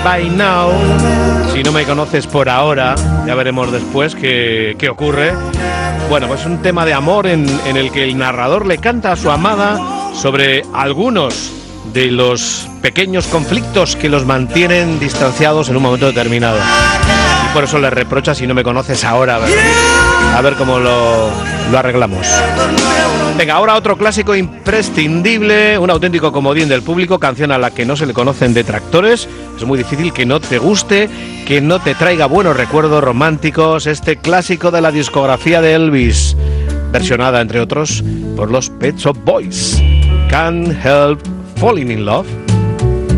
By Now. Si no me conoces por ahora, ya veremos después qué ocurre. Bueno, pues un tema de amor en el que el narrador le canta a su amada sobre algunos de los pequeños conflictos que los mantienen distanciados en un momento determinado. Y por eso le reprocha: si no me conoces ahora, a ver cómo lo arreglamos. Venga, ahora otro clásico imprescindible, un auténtico comodín del público, canción a la que no se le conocen detractores. Es muy difícil que no te guste, que no te traiga buenos recuerdos románticos. Este clásico de la discografía de Elvis, versionada entre otros por los Pet Shop Boys. Can't Help Falling in Love.